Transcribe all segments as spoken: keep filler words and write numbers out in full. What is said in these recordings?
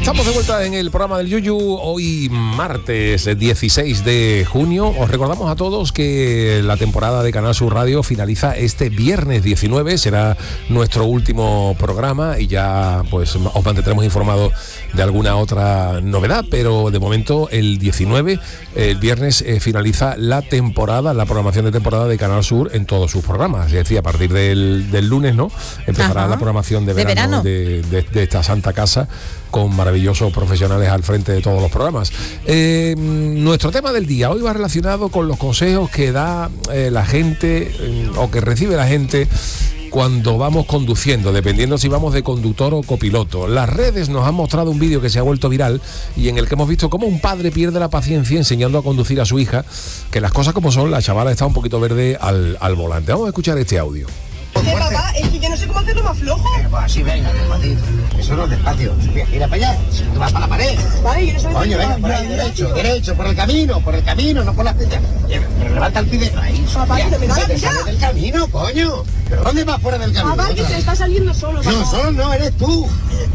Estamos de vuelta en el programa del Yuyu, hoy martes dieciséis de junio. Os recordamos a todos que la temporada de Canal Sur Radio finaliza este viernes diecinueve, será nuestro último programa y ya pues os mantendremos informados de alguna otra novedad, pero de momento el diecinueve, el viernes, eh, finaliza la temporada, la programación de temporada de Canal Sur en todos sus programas. Es decir, a partir del, del lunes, ¿no? Empezará Ajá. la programación de verano, de, verano. de, de, de esta Santa Casa, con maravillosos profesionales al frente de todos los programas. Eh, nuestro tema del día hoy va relacionado con los consejos que da eh, la gente eh, o que recibe la gente cuando vamos conduciendo, dependiendo si vamos de conductor o copiloto. Las redes nos han mostrado un vídeo que se ha vuelto viral y en el que hemos visto cómo un padre pierde la paciencia enseñando a conducir a su hija, que las cosas como son, la chavala está un poquito verde al, al volante. Vamos a escuchar este audio. ¿Qué, papá? Es que yo no sé cómo hacerlo más flojo. Eh, pues así, venga, despacito. Eso no es despacio. Mira para allá. Tú vas para la pared. Vale, yo no sé. Coño, venga, por ahí, derecho, derecho, por el camino, por el camino, no por las piedras. Pero levanta el pie ahí. Papá, que te me da la sale del camino, coño. ¿Pero dónde vas fuera del camino? Papá, que se está saliendo solo. No, papá. Solo no, eres tú.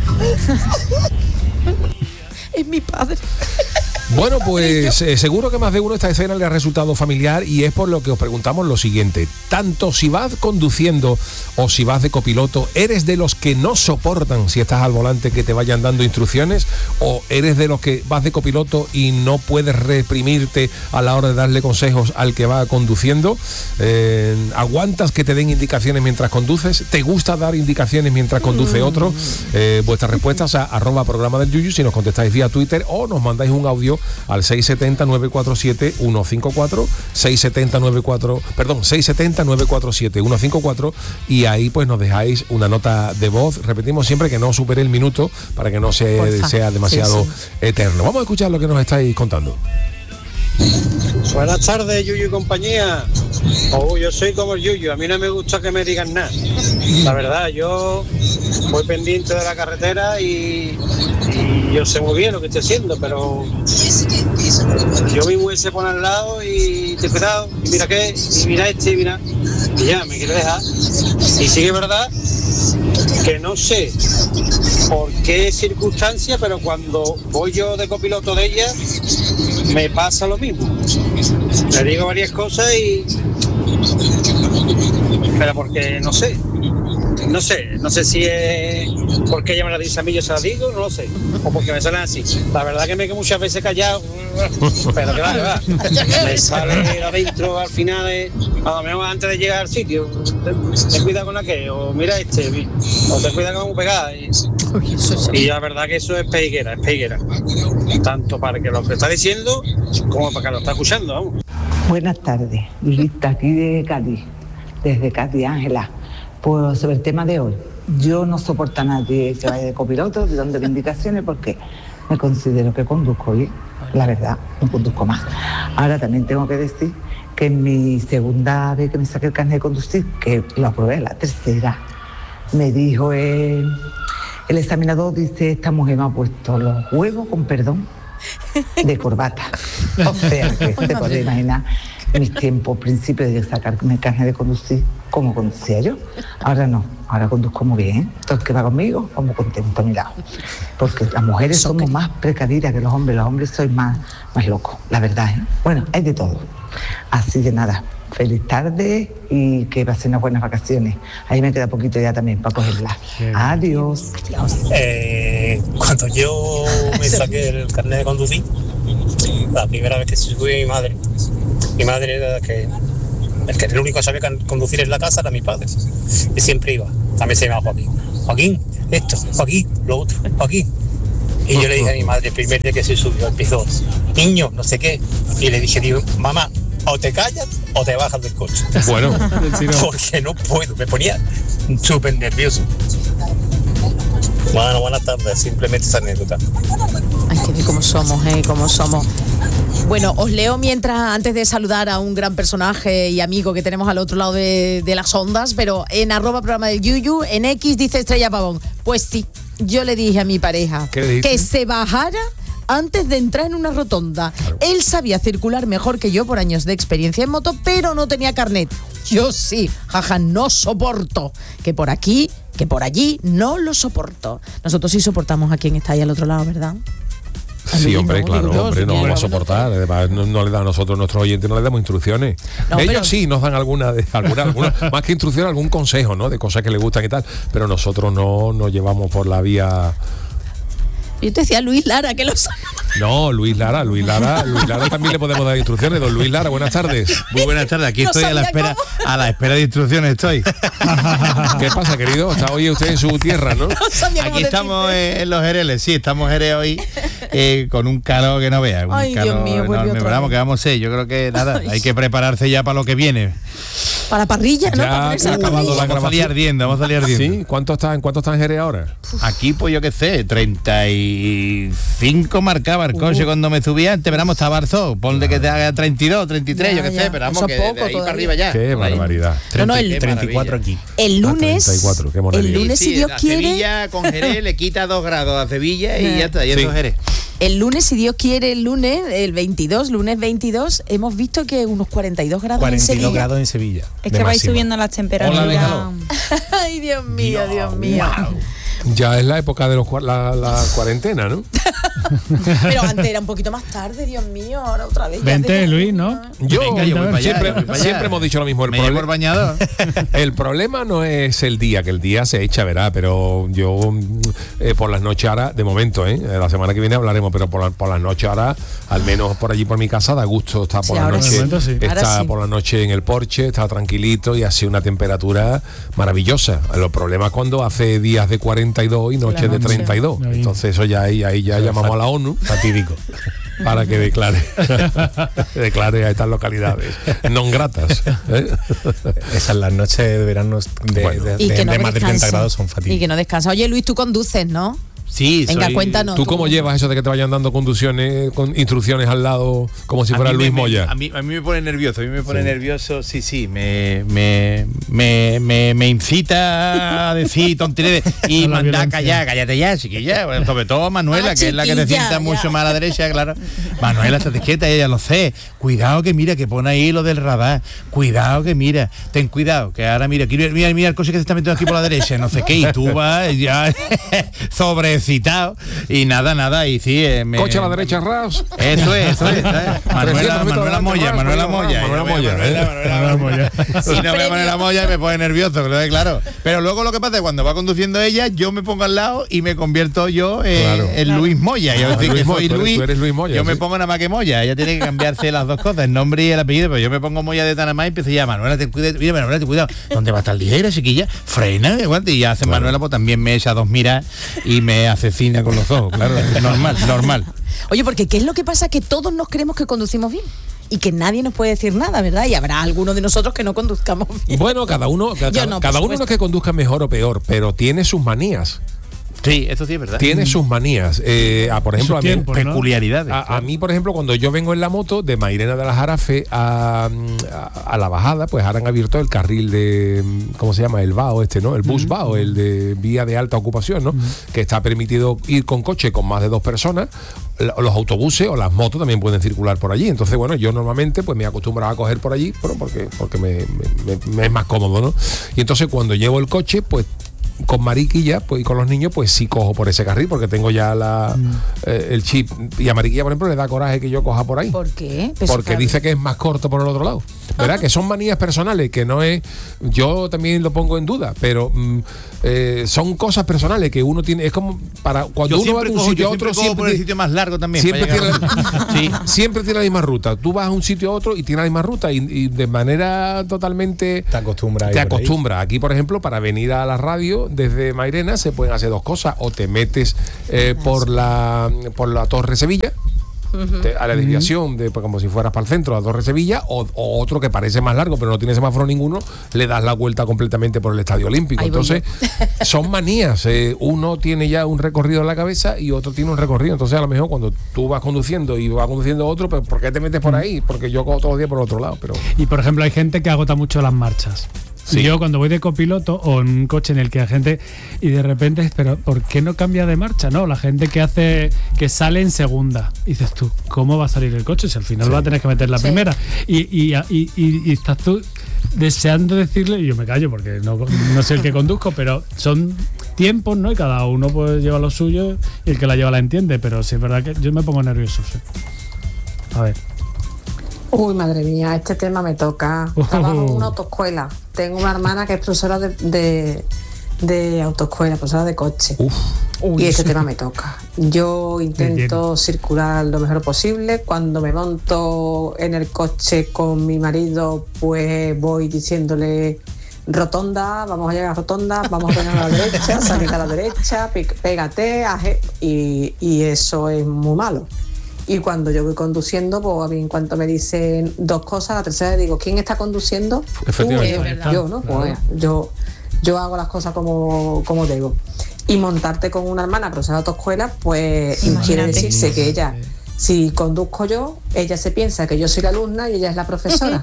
Es mi padre. Bueno, pues eh, seguro que más de uno esta escena le ha resultado familiar y es por lo que os preguntamos lo siguiente. Tanto si vas conduciendo o si vas de copiloto, ¿eres de los que no soportan si estás al volante que te vayan dando instrucciones? ¿O eres de los que vas de copiloto y no puedes reprimirte a la hora de darle consejos al que va conduciendo? Eh, ¿Aguantas que te den indicaciones mientras conduces? ¿Te gusta dar indicaciones mientras conduce otro? Eh, vuestras respuestas a arroba programa del Yuyu si nos contestáis vía Twitter o nos mandáis un audio al seis siete cero, nueve cuatro siete, uno cinco cuatro, seis siete cero, nueve cuatro, perdón, seis siete cero, nueve cuatro siete, uno cinco cuatro y ahí pues nos dejáis una nota de voz. Repetimos siempre que no supere el minuto para que no se, sea demasiado sí, sí. eterno. Vamos a escuchar lo que nos estáis contando. Buenas tardes, Yuyu y compañía. Oh, yo soy como el Yuyu, a mí no me gusta que me digan nada. La verdad, yo voy pendiente de la carretera y, y yo sé muy bien lo que estoy haciendo, pero yo mi mujer se pone al lado y te cuidado, y mira qué, y mira este, y mira, y ya, me quiere dejar. Y sí que es verdad que no sé por qué circunstancia, pero cuando voy yo de copiloto de ella, me pasa lo mismo. Le digo varias cosas y... pero porque no sé. No sé, no sé si es porque ella me la dice a mí, yo se la digo, no lo sé. O porque me salen así. La verdad que me quedo muchas veces callado, pero que va, que va. Me sale adentro al final, de, a lo mejor antes de llegar al sitio. Ten, ten cuidado con aquello, o mira este, o ten cuidado con pegada. Y, y la verdad que eso es peiguera, es peiguera. Tanto para que lo que está diciendo como para que lo está escuchando, vamos. Buenas tardes, Lista, aquí de Cádiz, desde Cádiz, Ángela. Pues sobre el tema de hoy, yo no soporto a nadie que vaya de copiloto, de donde indicaciones, porque me considero que conduzco bien, la verdad, no conduzco más. Ahora también tengo que decir que en mi segunda vez que me saqué el carnet de conducir, que lo aprobé, la tercera, me dijo el, el examinador, dice, esta mujer me ha puesto los huevos, con perdón, de corbata. O sea, que se puede imaginar mis tiempos, principios de sacarme el carnet de conducir, como conducía yo. Ahora no, ahora conduzco muy bien. Entonces, que va conmigo, como contento a mi lado. Porque las mujeres somos más precavidas que los hombres, los hombres sois más, más locos, la verdad, ¿eh? Bueno, hay de todo. Así que nada, feliz tarde y que pasen unas buenas vacaciones. Ahí me queda poquito ya también para cogerla. Adiós. Adiós. Eh, cuando yo me saqué el carnet de conducir, la primera vez que subí a mi madre, mi madre era que el, que el único que sabía conducir en la casa era mi padre. Y siempre iba. También se llamaba Joaquín. Joaquín, esto, Joaquín, lo otro, Joaquín. Y yo le dije a mi madre el primer día que se subió, empezó, niño, no sé qué. Y le dije, digo, mamá, o te callas o te bajas del coche. Bueno, porque no puedo, me ponía súper nervioso. Bueno, buenas tardes, simplemente esa anécdota. Ay, que ve cómo somos, eh, cómo somos. Bueno, os leo mientras, antes de saludar a un gran personaje y amigo que tenemos al otro lado de, de las ondas, pero en arroba programa del Yuyu, en X dice Estrella Pavón. Pues sí, yo le dije a mi pareja que se bajara antes de entrar en una rotonda. Claro. Él sabía circular mejor que yo por años de experiencia en moto, pero no tenía carnet. Yo sí, jaja, no soporto que por aquí que por allí no lo soporto. Nosotros sí soportamos a quien está ahí al otro lado, ¿verdad? Sí, hombre, no, claro, digo yo, hombre, si no quiere, vamos a soportar. Además, no, no le da a nosotros, nuestros oyentes, no le damos instrucciones. No, Ellos pero- sí nos dan alguna, de, alguna, alguna más que instrucción, algún consejo, ¿no? De cosas que les gustan y tal. Pero nosotros no nos llevamos por la vía. Yo te decía Luis Lara, que lo sabe. No, Luis Lara, Luis Lara, Luis Lara también le podemos dar instrucciones. Don Luis Lara, buenas tardes. Muy buenas tardes, aquí No estoy a la sabía espera, a la espera de instrucciones estoy. ¿Qué pasa, querido? Está hoy usted en su tierra, ¿no? No sabía cómo Aquí estamos decirte. eh, en Los Jereles, sí, estamos Jerez hoy eh, con un calor que no veas. Un Ay, Dios calor mío, vuelve enorme, otra pero vamos, vez. que vamos a ser, yo creo que nada, Ay. hay que prepararse ya para lo que viene. Para la parrilla, ¿no? Ya Para ponerse ha la acabado parrilla. la Vamos a salir grabación. ardiendo, vamos a salir ardiendo. Sí, ¿cuánto está, en cuánto está en Jerez ahora? Aquí, pues yo qué sé, treinta y cinco marcaba el coche Uh. cuando me subía antes, pero vamos, estaba Barzó, ponle que te haga treinta y dos, treinta y tres, Ya, yo qué ya. sé, pero vamos, Eso que poco de ahí todavía. para arriba ya. Qué Ahí. barbaridad. No, no, el- Qué treinta y cuatro maravilla. aquí. El lunes, treinta y cuatro, qué monería. el lunes, Sí, si Dios a quiere, Sevilla con Jerez le quita dos grados a Sevilla y Eh. ya está, y Sí. eso es Jerez. el lunes, si Dios quiere, el lunes, el veintidós, lunes veintidós, hemos visto que unos cuarenta y dos grados en cuarenta y dos Sevilla. grados en Sevilla. Es de que vais máxima. subiendo las temperaturas. Ola de calor. Ay, Dios mío, Dios mío. Ya es la época de los, cua- la, la cuarentena, ¿no? Pero antes era un poquito más tarde, Dios mío, ahora otra vez. ya Vente, de- Luis, ¿no? Yo, Venga, yo voy para allá, siempre, yo voy para allá. siempre hemos dicho lo mismo. El, Me llevo el problema, bañador. el problema no es el día, que el día se echa, verá, pero yo mm, eh, por las noches ahora, de momento, ¿eh? La semana que viene hablaremos, pero por, la- por las noches ahora, al menos por allí por mi casa, da gusto estar por Sí, la ahora noche. sí. De momento sí. Está Ahora sí. por la noche en el porche, está tranquilito y hace una temperatura maravillosa. Los problemas cuando hace días de cuarenta y dos y noches La de noche. treinta y dos. Ahí. Entonces eso ya ahí, ahí ya llamamos a la ONU Fatídico. para que declare declare a estas localidades non gratas, ¿eh? Esas las noches de verano de, Bueno. de, Y de- que no de más de treinta descansa. grados son Y fatídicas. que no descansa. Oye, Luis, tú conduces, ¿no? Sí, Venga, soy- cuéntanos. ¿Tú cómo llevas eso de que te vayan dando conducciones con instrucciones al lado como si A fuera mí Luis me- Moya? A mí, a mí me pone nervioso, a mí me pone nervioso, sí, sí, me, me, me, me, me incita a decir tonterías y A la mandar a violencia. callar, cállate ya, chiquilla, bueno, sobre todo a Manuela, Ah, que es la que te chiquilla, sienta ya. mucho más a la derecha, claro. Manuela, estate quieta, ella lo sé, cuidado que mira, que pone ahí lo del radar, cuidado que mira, ten cuidado, que ahora mira, mira, mira, mira el coche que se está metiendo aquí por la derecha, no sé qué, y tú vas ya sobrecitado, y nada, nada, y sí, eh, me- Coche a la derecha, ras. eso es, eso es. ¿sabes? Manuela, trescientos metros Manuela adelante, Moya, ras, Manuela ras, Moya. Manuela Yo veo Moya, Manuela, ¿eh? Manuela Moya. Si no veo a Manuela Moya me pone nervioso, claro. Pero luego lo que pasa es que cuando va conduciendo ella, yo me pongo al lado y me convierto yo en, Claro. en Luis Moya. Yo Ah, decir Luis que Mo- soy tú eres- Luis, tú eres Luis Moya, yo me sí. pongo nada más que Moya. Ella tiene que cambiarse las dos cosas, el nombre y el apellido, pero yo me pongo Moya de Tanamá y empiezo ya, Manuela, ten cuidado, mira, Manuela, ten cuidado. ¿Dónde va a estar ligera, chiquilla? Frena, aguante. Y hace Manuela, pues también me echa dos miras y me asesina con los ojos, claro. Normal, normal. Oye, porque ¿qué es lo que pasa? Que todos nos creemos que conducimos bien y que nadie nos puede decir nada, ¿verdad? Y habrá alguno de nosotros que no conduzcamos bien. Bueno, cada uno, cada, Yo no, por cada uno no supuesto. es que conduzca mejor o peor, pero tiene sus manías. Sí, eso sí es verdad. Tiene sus manías. Eh, a, por ejemplo, a Sus mí, tiempos, ¿no? peculiaridades. A, a mí, por ejemplo, cuando yo vengo en la moto de Mairena de la Jarafe a, a, a la bajada, pues ahora han abierto el carril de, ¿cómo se llama? El V A O este, ¿no? El bus V A O, el de vía de alta ocupación, ¿no? Que está permitido ir con coche con más de dos personas. La- Los autobuses o las motos también pueden circular por allí. Entonces, bueno, yo normalmente pues me he acostumbrado a coger por allí, pero porque, porque me, me- me- me es más cómodo, ¿no? Y entonces cuando llevo el coche, pues con Mariquilla pues, y con los niños, pues sí cojo por ese carril porque tengo ya la, eh, el chip. Y a Mariquilla, por ejemplo, le da coraje que yo coja por ahí. ¿Por qué? Pues Porque claro. dice que es más corto por el otro lado. ¿Verdad? Que son manías personales, que no es. Yo también lo pongo en duda, pero mm, eh, son cosas personales que uno tiene. Es como para cuando Yo uno va de siempre un cojo, sitio yo a otro, siempre cojo siempre, por el tiene- sitio más largo también. siempre para tiene, llegar a- sí. siempre tiene la misma ruta. Tú vas a un sitio a otro y tiene la misma ruta y, y de manera totalmente. Te acostumbras. a ir Te por ahí. acostumbras. Aquí, por ejemplo, para venir a la radio desde Mairena se pueden hacer dos cosas. O te metes eh, por la por la Torre Sevilla, te- a la desviación, de, pues, como si fueras para el centro, a la Torre Sevilla, o, o otro que parece más largo, pero no tiene semáforo ninguno, le das la vuelta completamente por el Estadio Olímpico. Ahí voy Entonces, son manías. eh, uno tiene ya un recorrido en la cabeza y otro tiene un recorrido. Entonces, a lo mejor cuando tú vas conduciendo y vas conduciendo otro, pues ¿por qué te metes por ahí? Porque yo cojo todos los días por el otro lado. Pero Y por ejemplo, hay gente que agota mucho las marchas. Sí. Yo cuando voy de copiloto o en un coche en el que hay gente y de repente, pero ¿por qué no cambia de marcha? No, la gente que hace que sale en segunda. Y dices tú, ¿cómo va a salir el coche si al final Sí. va a tener que meter la Sí. primera? Y, y, y, y- y estás tú deseando decirle, y yo me callo porque no, no soy el que conduzco, pero son tiempos, ¿no? Y cada uno pues lleva lo suyo y el que la lleva la entiende, pero sí es verdad que yo me pongo nervioso, sí. A ver. Uy, madre mía, este tema me toca. Trabajo en una autoescuela. Tengo una hermana que es profesora de, de, de autoescuela, profesora de coche. Uf. Y este tema me toca. Yo intento circular lo mejor posible. Cuando me monto en el coche con mi marido, pues voy diciéndole rotonda, vamos a llegar a rotonda, vamos a pegar a la derecha, salir a la derecha, pégate, aje, y, y eso es muy malo. Y cuando yo voy conduciendo, pues a mí en cuanto me dicen dos cosas, la tercera le digo, ¿quién está conduciendo? Efectivamente. Uh, yo, ¿no? Pues yo, yo hago las cosas como, como debo. Y montarte con una hermana profesora de autoescuela, pues imagínate. Quiere decirse que ella, si conduzco yo, ella se piensa que yo soy la alumna y ella es la profesora.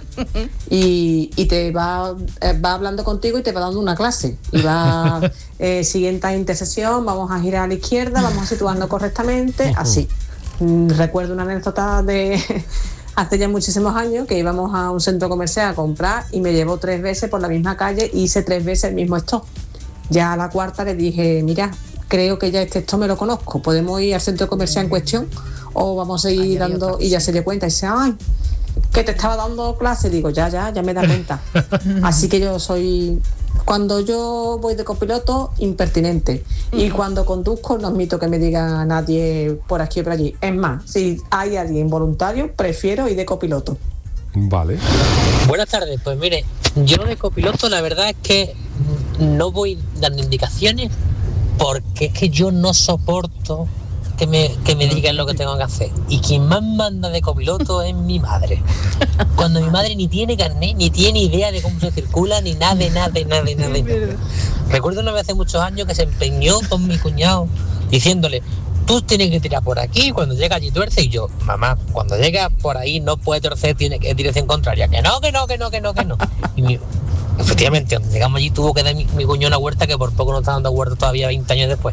y, y te va, va hablando contigo y te va dando una clase. Y va, eh, siguiente intersección, vamos a girar a la izquierda, vamos a situarnos correctamente, así. Recuerdo una anécdota de hace ya muchísimos años que íbamos a un centro comercial a comprar y me llevó tres veces por la misma calle y hice tres veces el mismo stop. Ya a la cuarta le dije, mira, creo que ya este stop me lo conozco, podemos ir al centro comercial en cuestión o vamos a seguir dando. Y ya se dio cuenta y dice, ay, que te estaba dando clase. Digo, ya, ya, ya me da cuenta. Así que yo soy, cuando yo voy de copiloto, impertinente. Y cuando conduzco, no admito que me diga nadie por aquí o por allí. Es más, si hay alguien voluntario, prefiero ir de copiloto. Vale. Buenas tardes, pues mire, yo de copiloto la verdad es que no voy dando indicaciones porque es que yo no soporto que me, que me digan lo que tengo que hacer. Y quien más manda de copiloto es mi madre. Cuando mi madre ni tiene carnet, ni tiene idea de cómo se circula, ni nada, de nada, de nada, de nada, de nada. Recuerdo una vez hace muchos años que se empeñó con mi cuñado diciéndole, tú tienes que tirar por aquí, cuando llega allí tuerce. Y yo, mamá, cuando llega por ahí no puede torcer, tiene que ir dirección contraria. Que no, que no, que no, que no, que no. Y mi, efectivamente, cuando llegamos allí tuvo que dar mi, mi cuñado una huerta que por poco no está dando huerta todavía veinte años después.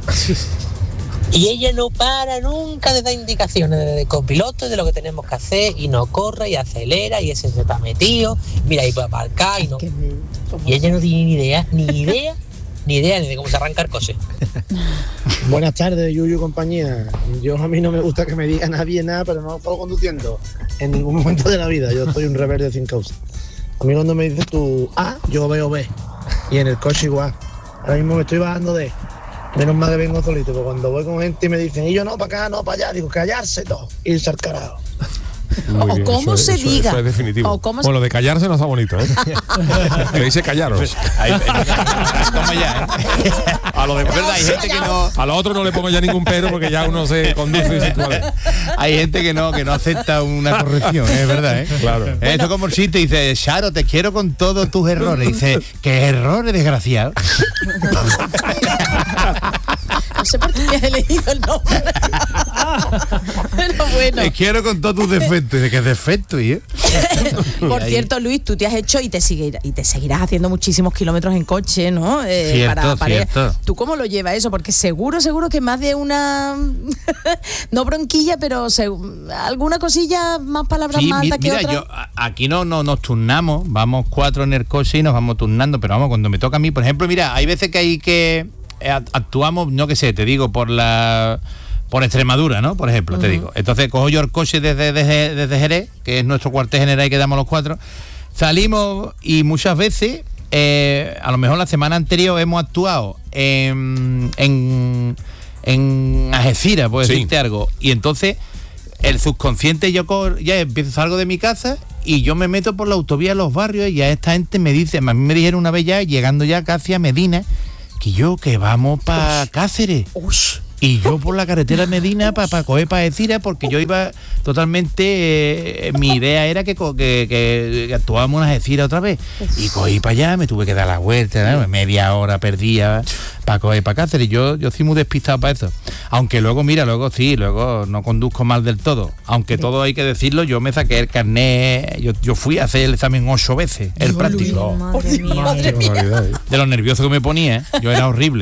Y ella no para nunca de dar indicaciones de, de copiloto de lo que tenemos que hacer, y no corre y acelera y ese se está metido, mira ahí puede aparcar y no. Y ella no tiene ni idea, ni idea, ni idea ni de cómo se arranca el coche. Buenas tardes, Yuyu compañía. Yo a mí no me gusta que me diga nadie nada, pero no puedo conduciendo en ningún momento de la vida. Yo soy un rebelde sin causa. A mí cuando me dices tú A, yo veo B. Y en el coche igual. Ahora mismo me estoy bajando de menos mal que vengo solito, porque cuando voy con gente y me dicen, y yo no, para acá, no, para allá, digo, callarse todo, irse al carajo. Muy o bien, cómo eso se es, diga. Eso es definitivo. O cómo bueno, lo de callarse no está bonito, ¿eh? Que dice callaros. Pues, ahí, toma ya, ¿eh? A lo de verdad, hay gente que no. A lo otro no le pongo ya ningún pero porque ya uno se conduce y se cuál. Hay gente que no, que no acepta una corrección, es verdad, ¿eh? Claro. Esto bueno, como el chiste dice, Charo, te quiero con todos tus errores. Dice, ¿qué errores, desgraciado? No sé por qué me he elegido el nombre. Pero bueno. Te quiero con todos tus defectos. ¿De qué defecto? ¿eh? Por cierto, Luis, tú te has hecho y te seguirás, y te seguirás haciendo muchísimos kilómetros en coche, ¿no? Eh, cierto, para, para cierto. ¿Tú cómo lo llevas eso? Porque seguro, seguro que más de una no bronquilla, pero se, alguna cosilla, más palabras sí, más altas que mira, otra. yo aquí no, no nos turnamos, vamos cuatro en el coche y nos vamos turnando, pero vamos, cuando me toca a mí, por ejemplo, mira, hay veces que hay que actuamos, no que sé, te digo, por la por Extremadura, ¿no? Por ejemplo, uh-huh. te digo. Entonces cojo yo el coche desde, desde, desde Jerez, que es nuestro cuartel general y quedamos los cuatro. Salimos y muchas veces, eh, a lo mejor la semana anterior hemos actuado en, en, en Algeciras, por decirte sí. algo. Y entonces el subconsciente, yo ya empiezo, salgo de mi casa y yo me meto por la autovía de los barrios y ya esta gente me dice, a mí me dijeron una vez ya, llegando ya casi a Medina, que yo que vamos para Cáceres. Ush. Y yo por la carretera Medina para pa coger para Algeciras, porque yo iba totalmente, eh, mi idea era que, que, que, que actuábamos en Algeciras otra vez. Y cogí para allá, me tuve que dar la vuelta, ¿no? Media hora perdía para coger para Cáceres. Yo, yo soy muy despistado para eso. Aunque luego, mira, luego sí, luego no conduzco mal del todo. Aunque todo hay que decirlo, yo me saqué el carnet, yo, yo fui a hacer el examen ocho veces, el práctico. Madre mía, madre mía. De lo nervioso que me ponía, yo era horrible.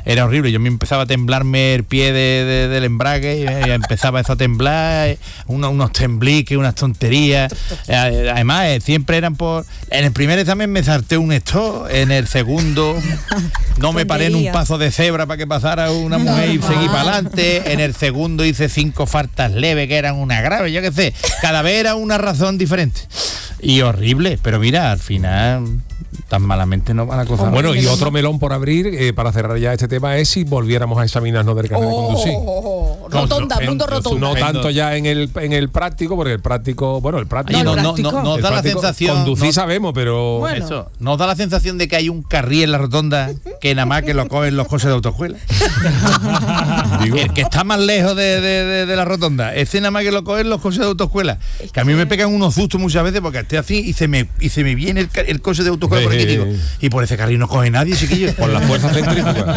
era horrible. Yo me empezaba a temblarme el pie de, de, del embrague, y empezaba eso a temblar, unos, unos tembliques, unas tonterías. Además, eh, siempre eran por... En el primer examen me salté un stop, en el segundo no me paré en un paso de cebra para que pasara una mujer y seguí para adelante. En el segundo hice cinco faltas leves que eran una grave, yo qué sé. Cada vez era una razón diferente. Y horrible, pero mira, al final tan malamente no va la cosa. Bueno, y otro melón por abrir, eh, para cerrar ya este tema, es si volviéramos a examinarnos del carnet de conducir. Oh, rotonda, no, mundo rotonda. No tanto ya en el en el práctico, porque el práctico, bueno, el práctico... No, no, no, no, nos da la sensación... Conducir no, sabemos, pero... Bueno. Eso, nos da la sensación de que hay un carril en la rotonda que nada más que lo cogen los coches de autoescuela. Digo. El que está más lejos de, de, de, de la rotonda, ese nada más que lo cogen los coches de autoescuela. Que a mí me pegan unos sustos muchas veces porque estoy así y se me, y se me viene el, el coche de autoescuela por aquí, digo, y por ese carril no coge nadie, chiquillo. Por la fuerza centrífuga.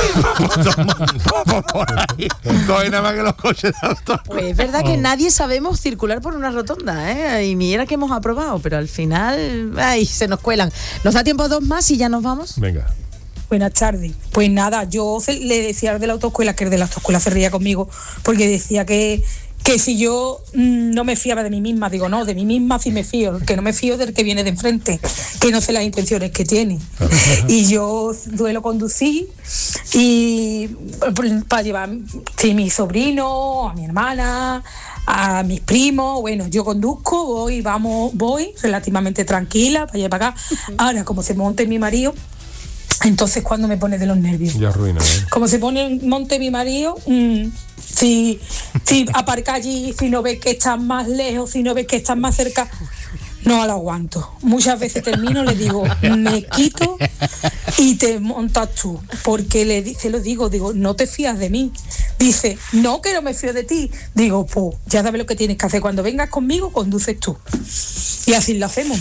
Por ahí, coge nada más que los coches de autoescuela. Pues es verdad que nadie sabemos circular por una rotonda, ¿eh? Y mira que hemos aprobado, pero al final, ay, se nos cuelan. ¿Nos da tiempo a dos más y ya nos vamos? Venga. Buenas tardes. Pues nada, yo le decía al de la autoescuela, que el de la autoescuela se reía conmigo, porque decía que, que si yo mmm, no me fiaba de mí misma, digo, no, de mí misma sí me fío, que no me fío del que viene de enfrente, que no sé las intenciones que tiene. Y yo duelo conducir y para llevar sí, a mi sobrino, a mi hermana, a mis primos, bueno, yo conduzco, voy, vamos, voy relativamente tranquila, para allá y para acá. Ahora, como se monte mi marido, entonces cuando me pone de los nervios. Ya arruina, ¿eh? Como se pone monte mi marido, mmm, si, si aparca allí, si no ves que estás más lejos, si no ves que estás más cerca, no lo aguanto. Muchas veces termino, le digo, me quito y te montas tú, porque le se lo digo, digo, no te fías de mí. Dice, no, que no me fío de ti. Digo, pues ya sabes lo que tienes que hacer, cuando vengas conmigo conduces tú. Y así lo hacemos.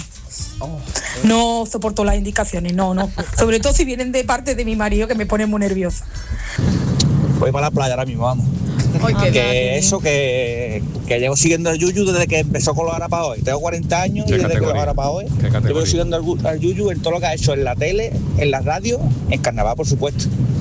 No soporto las indicaciones, no, no. Sobre todo si vienen de parte de mi marido, que me pone muy nerviosa. Voy para la playa ahora mismo, vamos. Ay, que qué eso, que, que llevo siguiendo al Yuyu desde que empezó con los Arapahoy. Tengo cuarenta años y desde que los Arapahoy llevo siguiendo al, al Yuyu en todo lo que ha hecho en la tele, en la radio, en carnaval, por supuesto.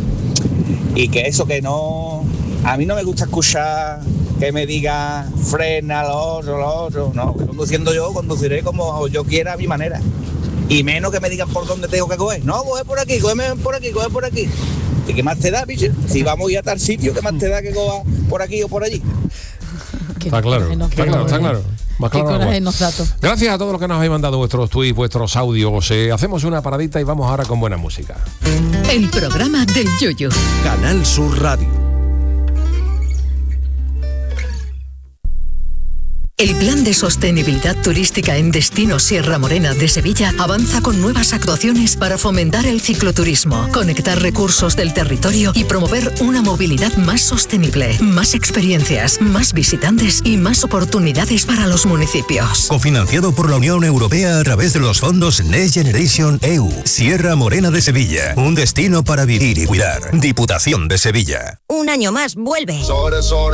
Y que eso, que no... A mí no me gusta escuchar que me diga frena, lo otro, lo otro. No, conduciendo yo, conduciré como yo quiera, a mi manera. Y menos que me digan por dónde tengo que coger. No, coge por aquí, cógeme por aquí, coge por aquí. ¿Y qué más te da, bicho? Si vamos a ir a tal sitio, ¿qué más te da que coja por aquí o por allí? Está claro, está claro, está claro. Más claro, gracias a todos los que nos habéis mandado vuestros tweets, vuestros audios. Eh, hacemos una paradita y vamos ahora con buena música. El programa del Yoyo. Canal Sur Radio. El Plan de Sostenibilidad Turística en Destino Sierra Morena de Sevilla avanza con nuevas actuaciones para fomentar el cicloturismo, conectar recursos del territorio y promover una movilidad más sostenible, más experiencias, más visitantes y más oportunidades para los municipios. Cofinanciado por la Unión Europea a través de los fondos Next Generation E U. Sierra Morena de Sevilla, un destino para vivir y cuidar. Diputación de Sevilla. Un año más vuelve. Sobre, sobre.